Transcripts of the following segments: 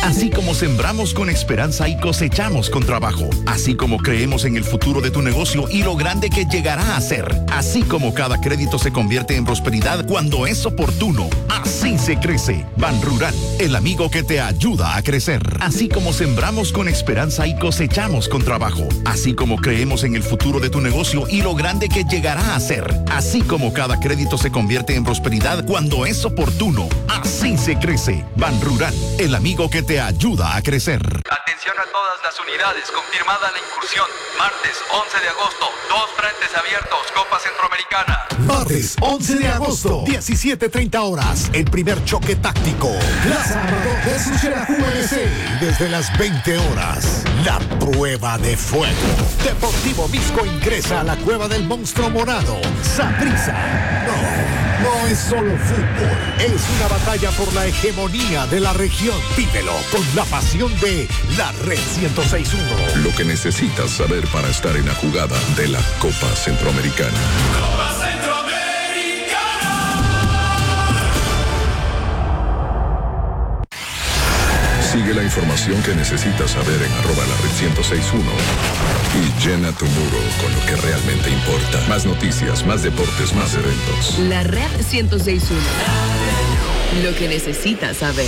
Así como sembramos con esperanza y cosechamos con trabajo. Así como creemos en el futuro de tu negocio y lo grande que llegará a ser. Así como cada crédito se convierte en prosperidad cuando es oportuno. Así se crece. Banrural, el amigo que te ayuda a crecer. Así como sembramos con esperanza y cosechamos con trabajo. Así como creemos en el futuro de tu negocio y lo grande que llegará a ser. Así como cada crédito se convierte en prosperidad cuando es oportuno. Así se crece. Banrural, el amigo que te ayuda a crecer. Atención a todas las unidades, confirmada la incursión. Martes 11 de agosto, 2 frentes abiertos, Copa Centroamericana. Martes 11 de agosto, 17:30 horas, el primer choque táctico. Plaza Amador versus Xelajú FC. Desde las 20 horas, la prueba de fuego. Deportivo Misco ingresa a la cueva del monstruo morado. Saprissa. No es solo fútbol, es una batalla por la hegemonía de la región. Vívelo con la pasión de la Red 106.1. Lo que necesitas saber para estar en la jugada de la Copa Centroamericana. Copa Centroamericana. Sigue la información que necesitas saber en @lared1061 y llena tu muro con lo que realmente importa. Más noticias, más deportes, más eventos. La Red 106.1. Lo que necesitas saber.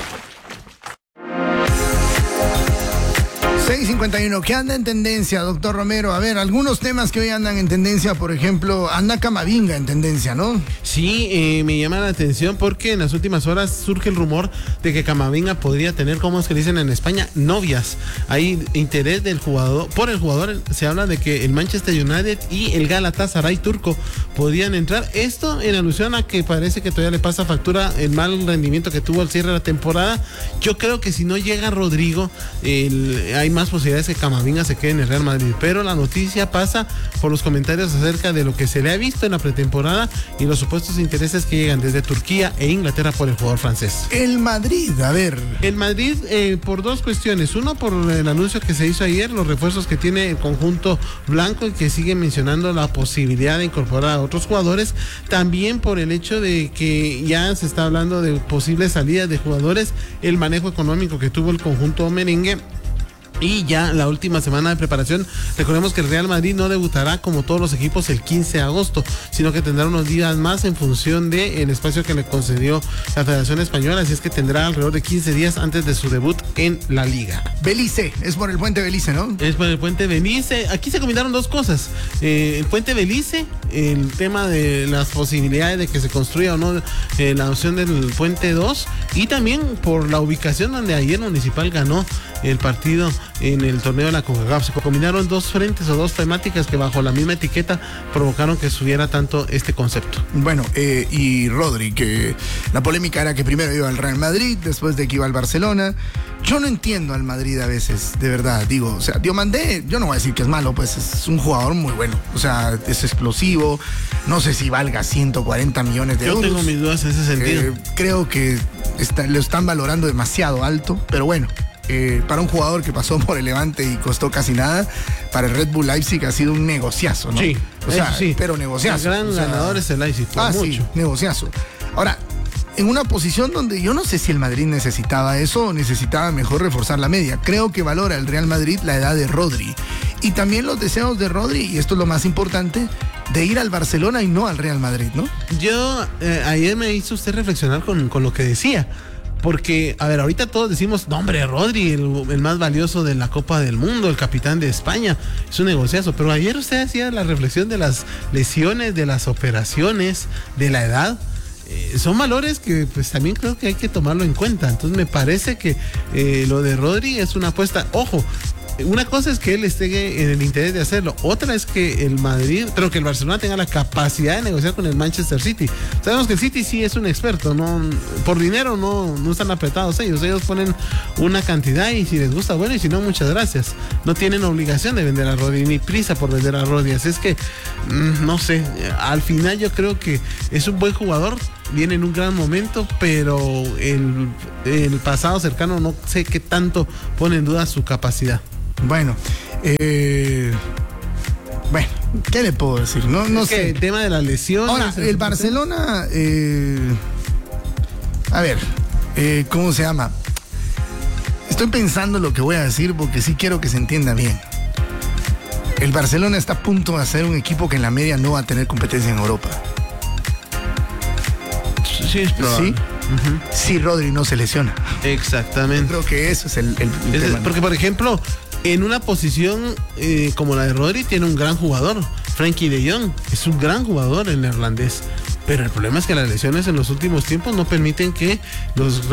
6:51, ¿qué anda en tendencia, doctor Romero? A ver, algunos temas que hoy andan en tendencia, por ejemplo, anda Camavinga en tendencia, ¿no? Sí, me llama la atención porque en las últimas horas surge el rumor de que Camavinga podría tener, como es que dicen en España, novias. Hay interés del jugador, por el jugador. Se habla de que el Manchester United y el Galatasaray turco podrían entrar. Esto en alusión a que parece que todavía le pasa factura el mal rendimiento que tuvo al cierre de la temporada. Yo creo que si no llega Rodrigo, hay más posibilidades que Camavinga se quede en el Real Madrid, pero la noticia pasa por los comentarios acerca de lo que se le ha visto en la pretemporada y los supuestos intereses que llegan desde Turquía e Inglaterra por el jugador francés. El Madrid, a ver. El Madrid por dos cuestiones. Uno, por el anuncio que se hizo ayer, los refuerzos que tiene el conjunto blanco y que sigue mencionando la posibilidad de incorporar a otros jugadores. También por el hecho de que ya se está hablando de posibles salidas de jugadores, el manejo económico que tuvo el conjunto merengue. Y ya la última semana de preparación, recordemos que el Real Madrid no debutará como todos los equipos el 15 de agosto, sino que tendrá unos días más en función del espacio que le concedió la Federación Española, así es que tendrá alrededor de 15 días antes de su debut en la Liga. Belice, es por el puente Belice, ¿no? Es por el puente Belice. Aquí se combinaron dos cosas. El puente Belice, el tema de las posibilidades de que se construya o no la opción del puente 2, y también por la ubicación donde ayer Municipal ganó el partido en el torneo de la CONCACAF. Se combinaron dos frentes o dos temáticas que bajo la misma etiqueta provocaron que subiera tanto este concepto. Bueno, y Rodri, que la polémica era que primero iba al Real Madrid, después de que iba al Barcelona. Yo no entiendo al Madrid a veces, de verdad, digo, o sea, Diomandé, yo no voy a decir que es malo, pues es un jugador muy bueno, o sea, es explosivo, no sé si valga 140 millones de euros. Yo tengo mis dudas en ese sentido. Creo que lo están valorando demasiado alto, pero bueno. Para un jugador que pasó por el Levante y costó casi nada, para el Red Bull Leipzig ha sido un negociazo, ¿no? Sí, o sea, sí. Pero negociazo. El gran ganador es el Leipzig, por mucho. Sí, negociazo. Ahora, en una posición donde yo no sé si el Madrid necesitaba eso o necesitaba mejor reforzar la media. Creo que valora el Real Madrid la edad de Rodri y también los deseos de Rodri, y esto es lo más importante, de ir al Barcelona y no al Real Madrid, ¿no? Yo, ayer me hizo usted reflexionar con lo que decía. Porque, a ver, ahorita todos decimos, no hombre, Rodri, el más valioso de la Copa del Mundo, el capitán de España, es un negociazo. Pero ayer usted hacía la reflexión de las lesiones, de las operaciones, de la edad. Son valores que pues también creo que hay que tomarlo en cuenta. Entonces me parece que lo de Rodri es una apuesta. Ojo, una cosa es que él esté en el interés de hacerlo, otra es que el Madrid, pero que el Barcelona tenga la capacidad de negociar con el Manchester City. Sabemos que el City sí es un experto, no por dinero no están apretados ellos ponen una cantidad y si les gusta, bueno, y si no, muchas gracias. No tienen obligación de vender a Rodri, ni prisa por vender a Rodri, así es que no sé, al final yo creo que es un buen jugador, viene en un gran momento, pero el pasado cercano no sé qué tanto pone en duda su capacidad. Bueno, ¿qué le puedo decir? No sé. El tema de la lesión. Ahora, el Barcelona, a ver, ¿cómo se llama? Estoy pensando lo que voy a decir porque sí quiero que se entienda bien. El Barcelona está a punto de ser un equipo que en la media no va a tener competencia en Europa. Sí, es probable. ¿Sí? Si Rodri no se lesiona. Exactamente. Creo que eso es el tema. Porque, por ejemplo, en una posición como la de Rodri tiene un gran jugador. Frenkie de Jong es un gran jugador en neerlandés. Pero el problema es que las lesiones en los últimos tiempos no permiten que los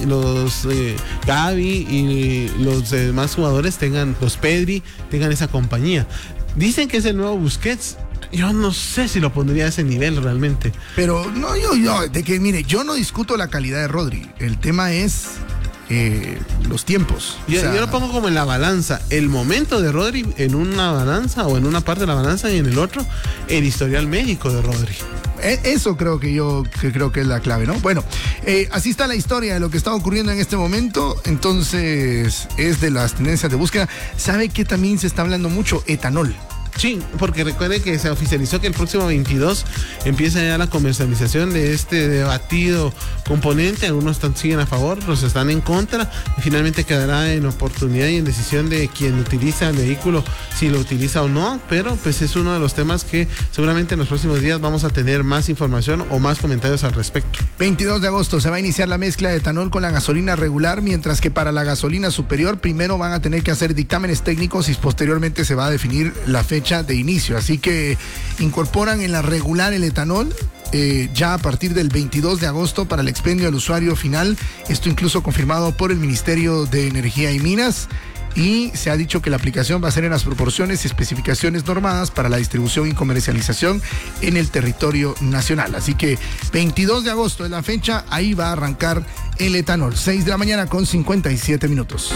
Gavi y los demás jugadores los Pedri, tengan esa compañía. Dicen que es el nuevo Busquets. Yo no sé si lo pondría a ese nivel realmente. Pero no, yo no discuto la calidad de Rodri. El tema es los tiempos. Yo lo pongo como en la balanza. El momento de Rodri en una balanza, o en una parte de la balanza, y en el otro, el historial médico de Rodri. Eso creo que es la clave, ¿no? Bueno, así está la historia de lo que está ocurriendo en este momento. Entonces, es de las tendencias de búsqueda. ¿Sabe que también se está hablando mucho? Etanol. Sí, porque recuerde que se oficializó que el próximo 22 empieza ya la comercialización de este debatido componente. Algunos siguen a favor, otros están en contra, y finalmente quedará en oportunidad y en decisión de quien utiliza el vehículo, si lo utiliza o no. Pero pues es uno de los temas que seguramente en los próximos días vamos a tener más información o más comentarios al respecto. 22 de agosto se va a iniciar la mezcla de etanol con la gasolina regular, mientras que para la gasolina superior primero van a tener que hacer dictámenes técnicos y posteriormente se va a definir la fecha de inicio. Así que incorporan en la regular el etanol ya a partir del 22 de agosto para el expendio al usuario final. Esto incluso confirmado por el Ministerio de Energía y Minas. Y se ha dicho que la aplicación va a ser en las proporciones y especificaciones normadas para la distribución y comercialización en el territorio nacional. Así que 22 de agosto es la fecha, ahí va a arrancar el etanol. 6 de la mañana con 57 minutos.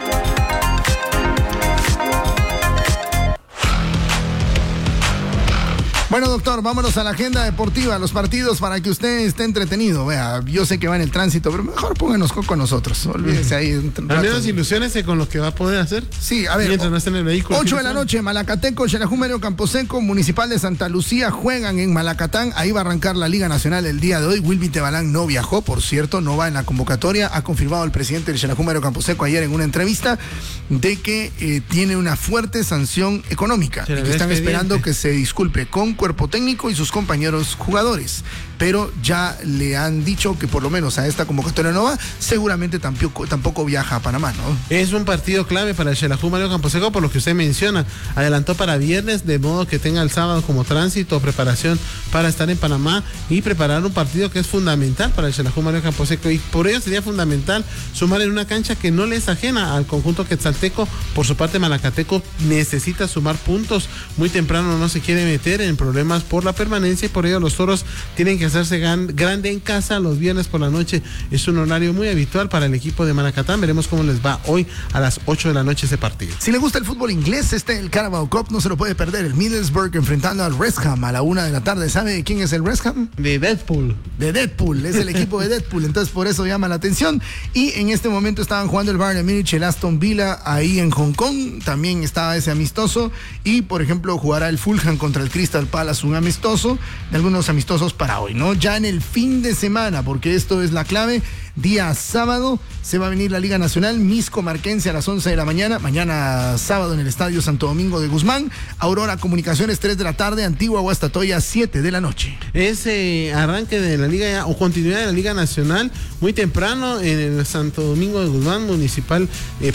Bueno, doctor, vámonos a la agenda deportiva, los partidos para que usted esté entretenido. Vea, yo sé que va en el tránsito, pero mejor pónganos con nosotros. Olvídese ahí. Al menos ilusiónese con lo que va a poder hacer. Sí, a ver. Mientras no esté en el vehículo. 8 de la noche, Malacateco, Xelajú Mario Camposeco, Municipal de Santa Lucía juegan en Malacatán. Ahí va a arrancar la Liga Nacional el día de hoy. Wilby Tebalán no viajó, por cierto, no va en la convocatoria. Ha confirmado el presidente del Xelajú Mario Camposeco ayer en una entrevista de que tiene una fuerte sanción económica y que están esperando que se disculpe con cuerpo técnico y sus compañeros jugadores, pero ya le han dicho que por lo menos a esta convocatoria no va, seguramente tampoco viaja a Panamá, ¿no? Es un partido clave para el Xelajú Mario Camposeco, por lo que usted menciona. Adelantó para viernes, de modo que tenga el sábado como tránsito, preparación para estar en Panamá y preparar un partido que es fundamental para el Xelajú Mario Camposeco, y por ello sería fundamental sumar en una cancha que no le es ajena al conjunto quetzalteco. Por su parte, Malacateco necesita sumar puntos. Muy temprano no se quiere meter en problemas por la permanencia, y por ello los toros tienen que hacerse grande en casa los viernes por la noche. Es un horario muy habitual para el equipo de Malacatán. Veremos cómo les va hoy a las 8 de la noche ese partido. Si le gusta el fútbol inglés, el Carabao Cup no se lo puede perder. El Middlesbrough enfrentando al West Ham a la 1 de la tarde. ¿Sabe de quién es el West Ham? De Deadpool. De Deadpool, es el equipo de Deadpool, entonces por eso llama la atención. Y en este momento estaban jugando el Bayern de Múnich, el Aston Villa ahí en Hong Kong, también estaba ese amistoso. Y por ejemplo jugará el Fulham contra el Crystal Palace, un amistoso, de algunos amistosos para hoy, ¿no? Ya en el fin de semana, porque esto es la clave, día sábado se va a venir la Liga Nacional, Misco Marquense a las 11 de la mañana, mañana sábado en el Estadio Santo Domingo de Guzmán, Aurora Comunicaciones 3 de la tarde, Antigua Guastatoya 7 de la noche. Ese arranque de la Liga o continuidad de la Liga Nacional muy temprano en el Santo Domingo de Guzmán Municipal,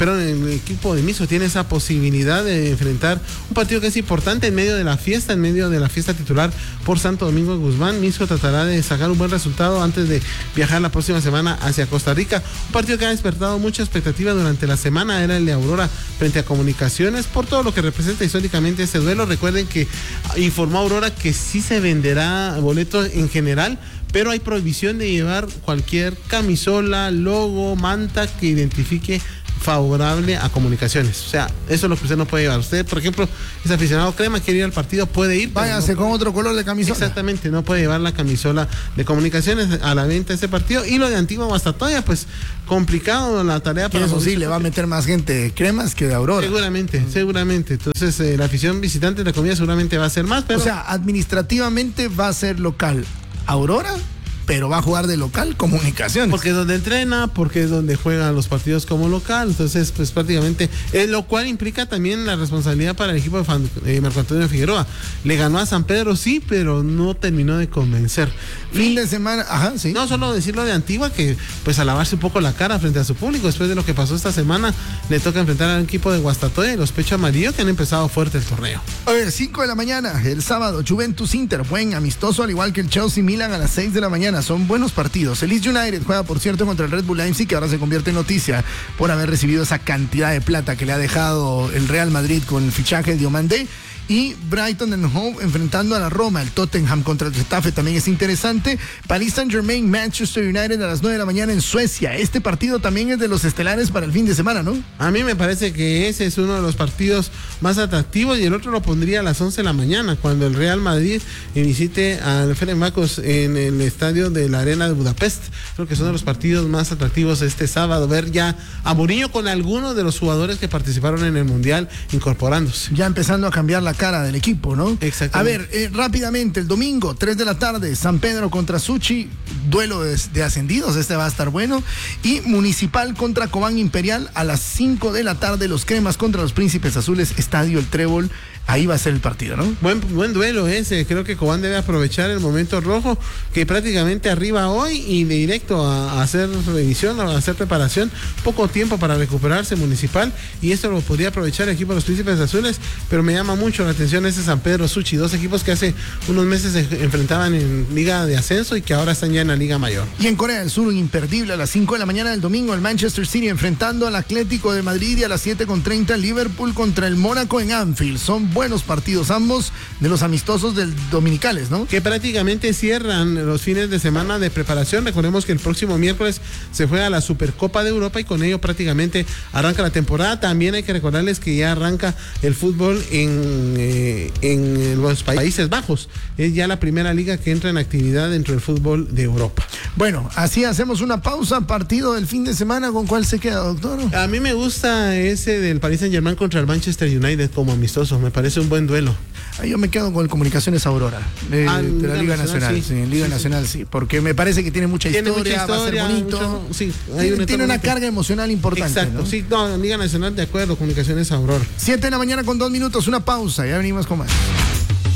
el equipo de Misco tiene esa posibilidad de enfrentar un partido que es importante en medio de la fiesta titular por Santo Domingo de Guzmán. Misco tratará de sacar un buen resultado antes de viajar la próxima semana hacia Costa Rica. Un partido que ha despertado mucha expectativa durante la semana era el de Aurora frente a Comunicaciones por todo lo que representa históricamente ese duelo. Recuerden que informó Aurora que sí se venderá boletos en general, pero hay prohibición de llevar cualquier camisola, logo, manta que identifique favorable a Comunicaciones. O sea, eso es lo que usted no puede llevar. Usted, por ejemplo, es aficionado crema, quiere ir al partido, puede ir. Váyase no con otro color de camisola. Exactamente, no puede llevar la camisola de Comunicaciones a la venta de ese partido. Y lo de Antigua Guastatoya, pues complicado la tarea para... Eso sí, le va a meter más gente de cremas que de Aurora. Seguramente. Entonces, la afición visitante de la comida seguramente va a ser más, pero... O sea, administrativamente va a ser local Aurora pero va a jugar de local Comunicaciones. Porque es donde entrena, porque es donde juegan los partidos como local, entonces pues prácticamente, lo cual implica también la responsabilidad para el equipo de Marco Antonio Figueroa. Le ganó a San Pedro, sí, pero no terminó de convencer. Fin de semana, ajá, sí. No, solo decirlo de Antigua, que pues a lavarse un poco la cara frente a su público, después de lo que pasó esta semana, le toca enfrentar al equipo de Guastatoya y los Pecho Amarillo, que han empezado fuerte el torneo. A ver, 5 de la mañana, el sábado, Juventus Inter, buen amistoso, al igual que el Chelsea Milan a las 6 de la mañana, son buenos partidos. El Leeds United juega, por cierto, contra el Red Bull Leipzig, que ahora se convierte en noticia por haber recibido esa cantidad de plata que le ha dejado el Real Madrid con el fichaje de Diomandé. Y Brighton and Hove enfrentando a la Roma. El Tottenham contra el Getafe también es interesante. Paris Saint-Germain, Manchester United a las 9 de la mañana en Suecia. Este partido también es de los estelares para el fin de semana, ¿no? A mí me parece que ese es uno de los partidos más atractivos y el otro lo pondría a las 11 de la mañana, cuando el Real Madrid visite al Fenerbahce en el estadio de la Arena de Budapest. Creo que son de los partidos más atractivos este sábado. Ver ya a Mourinho con algunos de los jugadores que participaron en el Mundial incorporándose. Ya empezando a cambiar la cara del equipo, ¿no? Exactamente. A ver, rápidamente, el domingo, 3 de la tarde, San Pedro contra Suchi, duelo de ascendidos, este va a estar bueno. Y Municipal contra Cobán Imperial a las 5 de la tarde, los Cremas contra los Príncipes Azules, Estadio El Trébol. Ahí va a ser el partido, ¿no? Buen duelo ese. Creo que Cobán debe aprovechar el momento rojo, que prácticamente arriba hoy y de directo a hacer revisión, a hacer preparación. Poco tiempo para recuperarse Municipal, y esto lo podría aprovechar el equipo de los Príncipes Azules, pero me llama mucho la atención ese San Pedro Suchi, dos equipos que hace unos meses se enfrentaban en Liga de Ascenso y que ahora están ya en la Liga Mayor. Y en Corea del Sur, un imperdible a las 5 de la mañana del domingo, el Manchester City enfrentando al Atlético de Madrid, y a las 7:30 el Liverpool contra el Mónaco en Anfield. Son buenos partidos ambos de los amistosos del dominicales, ¿no? Que prácticamente cierran los fines de semana de preparación. Recordemos que el próximo miércoles se juega la Supercopa de Europa y con ello prácticamente arranca la temporada. También hay que recordarles que ya arranca el fútbol en los Países Bajos. Es ya la primera liga que entra en actividad dentro del fútbol de Europa. Bueno, así hacemos una pausa. Partido del fin de semana, ¿con cuál se queda, doctor? A mí me gusta ese del Paris Saint-Germain contra el Manchester United como amistoso. Me parece un buen duelo. Yo me quedo con el Comunicaciones Aurora de la Liga Nacional. Sí, en Liga Nacional sí, porque me parece que tiene mucha historia, va a ser bonito. Tiene una carga emocional importante. Exacto, ¿no? sí, no, en Liga Nacional de acuerdo, Comunicaciones Aurora. 7 de la mañana con 2 minutos, una pausa, ya venimos con más.